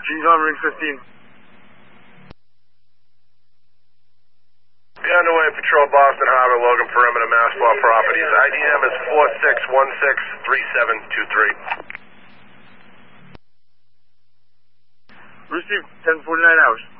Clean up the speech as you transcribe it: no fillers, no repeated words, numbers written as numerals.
G's on ring 15. Be underway, patrol Boston Harbor, Logan Perimeter, Massport Properties. IDM is 46163723. Received 1049 hours.